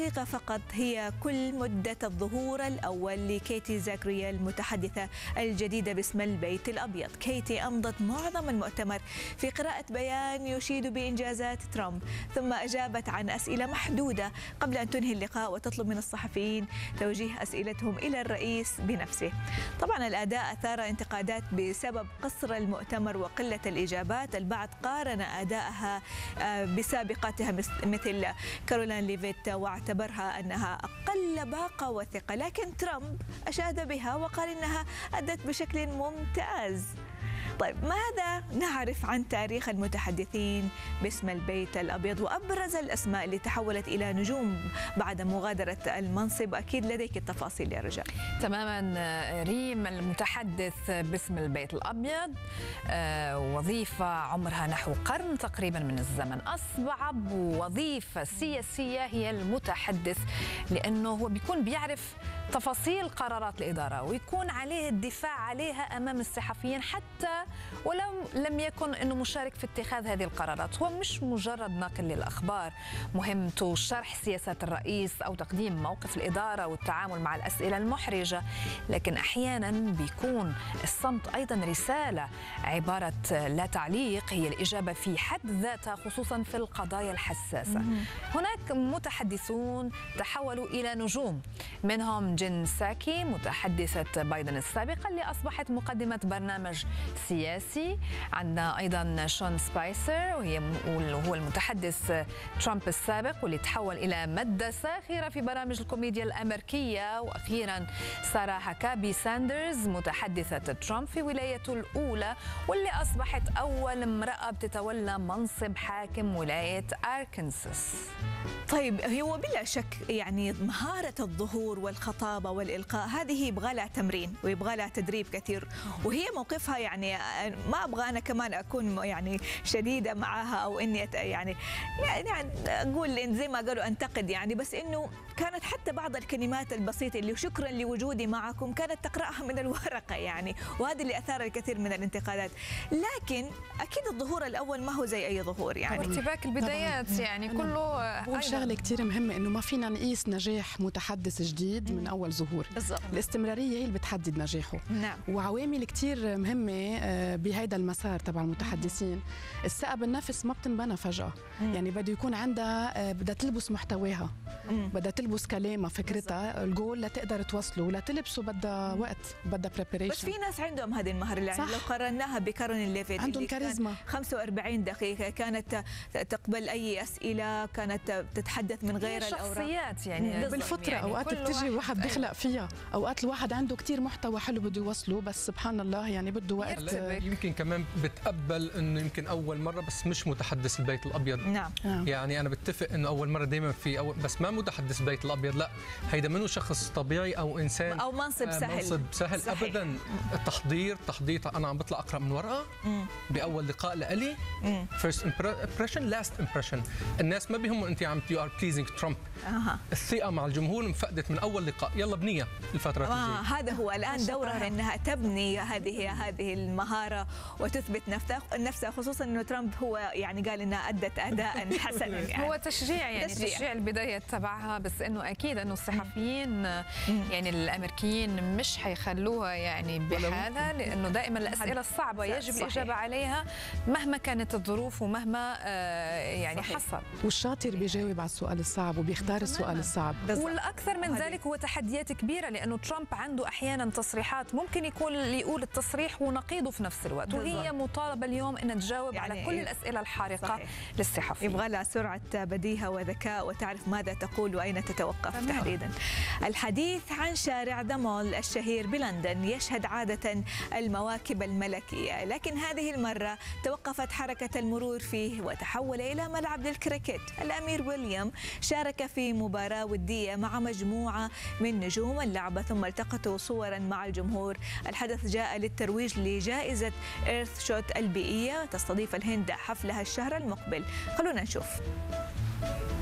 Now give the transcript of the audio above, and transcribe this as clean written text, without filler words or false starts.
دقيقة فقط هي كل مدة الظهور الأول لكيتي زاكريا المتحدثة الجديدة باسم البيت الأبيض. كيتي أمضت معظم المؤتمر في قراءة بيان يشيد بإنجازات ترامب، ثم أجابت عن أسئلة محدودة قبل أن تنهي اللقاء وتطلب من الصحفيين توجيه أسئلتهم إلى الرئيس بنفسه. طبعا الأداء أثار انتقادات بسبب قصر المؤتمر وقلة الإجابات. البعض قارن أداءها بسابقتها مثل كارولين ليفيت واعتبرها أنها أقل باقة وثقة، لكن ترامب أشاد بها وقال إنها أدت بشكل ممتاز. طيب، ماذا نعرف عن تاريخ المتحدثين باسم البيت الأبيض وأبرز الأسماء اللي تحولت إلى نجوم بعد مغادرة المنصب؟ أكيد لديك التفاصيل يا رجاء. تماما ريم، المتحدث باسم البيت الأبيض وظيفة عمرها نحو قرن تقريبا من الزمن. أصعب وظيفة سياسية هي المتحدث، لأنه هو بيكون بيعرف تفاصيل قرارات الإدارة ويكون عليه الدفاع عليها أمام الصحفيين، حتى ولو لم يكن أنه مشارك في اتخاذ هذه القرارات. هو مش مجرد ناقل للأخبار، مهمته شرح سياسات الرئيس أو تقديم موقف الإدارة والتعامل مع الأسئلة المحرجة، لكن أحيانا بيكون الصمت أيضا رسالة. عبارة لا تعليق هي الإجابة في حد ذاتها، خصوصا في القضايا الحساسة. هناك متحدثون تحولوا إلى نجوم، منهم جين ساكي متحدثة بايدن السابقة اللي أصبحت مقدمة برنامج سياسي. عندنا أيضا شون سبايسر وهو المتحدث ترامب السابق واللي تحول إلى مادة ساخرة في برامج الكوميديا الأمريكية. وأخيرا سارة هاكابي ساندرز متحدثة ترامب في ولايته الأولى واللي أصبحت أول امرأة بتتولى منصب حاكم ولاية أركنساس. طيب، هو بلا شك يعني مهارة الظهور والخطابة والإلقاء هذه يبغى لها تمرين ويبغى لها تدريب كثير، وهي موقفها يعني ما أبغى أنا كمان أكون يعني شديدة معها أو إني يعني أقول زي ما قالوا أنتقد يعني، بس إنه كانت حتى بعض الكلمات البسيطة اللي شكرا لوجودي معكم كانت تقرأها من الورقة يعني، وهذا اللي أثار الكثير من الانتقادات. لكن أكيد الظهور الأول ما هو زي أي ظهور يعني، وارتباك البدايات يعني كله. هو شغله كثير مهمه انه ما فينا نقيس نجاح متحدث جديد من اول ظهور. بالضبط. الاستمراريه هي اللي بتحدد نجاحه. نعم. وعوامل كثير مهمه بهذا المسار تبع المتحدثين. الثقه بالنفس ما بتنبنى فجاه، يعني بده يكون عندها بدها تلبس محتواها، بدها تلبس كلامها، فكرتها، الجول لتقدر توصله، ولا تلبسه بدها وقت، بدها بريبريشن. بس في ناس عندهم هذه المهارة يعني، لو قارناها بكارولين ليفيت عندهم كاريزما. 45 دقيقة كانت تقبل أي أسئلة، كانت تتحدث من غير الأوراق. شخصيات يعني بالفطرة يعني أوقات بتجي الواحد بيخلق فيها، أوقات الواحد عنده كتير محتوى حلو بده يوصله، بس سبحان الله يعني بده وقت. يمكن كمان بتقبل إنه يمكن أول مرة بس مش متحدث البيت الأبيض. نعم. يعني أنا بتفق إنه أول مرة دائما بس ما متحدث البيت الأبيض، لا هيدا منه شخص طبيعي أو إنسان أو منصب سهل. منصب سهل. صحيح. أبدا. التحضير أنا عم بطلع أقرأ من ورقة بأول لقاء لإلي. first impression last impression. الناس ما بيهم أنت عم you are pleasing Trump. الثقة مع الجمهور انفقدت من أول لقاء، يلا بنية الفترة الجاية. هذا هو الآن دورها أنها تبني هذه المهارة وتثبت نفسها، خصوصا أنه ترامب هو يعني قال أنها أدت أداء حسنا يعني. هو تشجيع يعني تشجيع البداية تبعها، بس إنه أكيد إنه الصحفيين يعني الأمريكيين مش حيخلوها يعني بحالها، لأنه دائما الأسئلة الصعبة يجب الإجابة عليها مهما كانت الظروف ومهما يعني حصل. والشاطر بيجاوب على السؤال الصعب وبيختار السؤال الصعب. والأكثر من ذلك هو تحديات كبيرة، لأنه ترامب عنده أحيانا تصريحات ممكن يقول التصريح ونقيضه في نفس الوقت، وهي مطالبة اليوم أن تجاوب يعني على كل الأسئلة الحارقة للصحفيين. يبغى لها سرعة بديهة وذكاء وتعرف ماذا تقول وأين تتوقف تحديدا. الحديث عن شارع ذا مول الشهير بلندن يشهد عادة المواكب الملكية، لكن هذه المرة توقفت حركة المرور فيه وتحول إلى ملعب للكريكيت. الأمير ويليام شارك في مباراة ودية مع مجموعة من نجوم اللعبة ثم التقطوا صورا مع الجمهور. الحدث جاء للترويج لجائزة إيرث شوت البيئية، تستضيف الهند حفلها الشهر المقبل. خلونا نشوف.